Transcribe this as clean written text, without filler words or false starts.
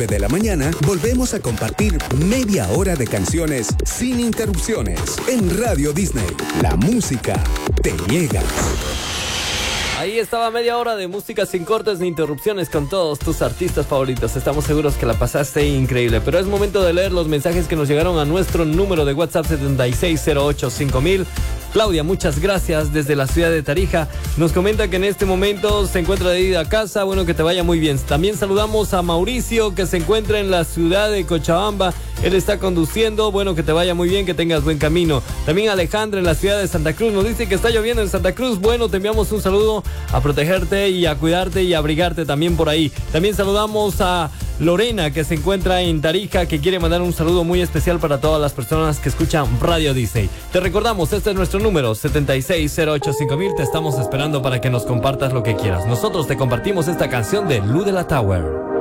9 de la mañana volvemos a compartir media hora de canciones sin interrupciones en Radio Disney. La música te llega. Ahí estaba media hora de música sin cortes ni interrupciones con todos tus artistas favoritos. Estamos seguros que la pasaste increíble. Pero es momento de leer los mensajes que nos llegaron a nuestro número de WhatsApp 76085000. Claudia, muchas gracias desde la ciudad de Tarija. Nos comenta que en este momento se encuentra de ida a casa. Bueno, que te vaya muy bien. También saludamos a Mauricio, que se encuentra en la ciudad de Cochabamba. Él está conduciendo. Bueno, que te vaya muy bien, que tengas buen camino. También Alejandra en la ciudad de Santa Cruz. Nos dice que está lloviendo en Santa Cruz. Bueno, te enviamos un saludo, a protegerte y a cuidarte y a abrigarte también por ahí. También saludamos a Lorena, que se encuentra en Tarija, que quiere mandar un saludo muy especial para todas las personas que escuchan Radio Disney. Te recordamos, este es nuestro número 76085000. Te estamos esperando para que nos compartas lo que quieras. Nosotros te compartimos esta canción de Lou de la Tower.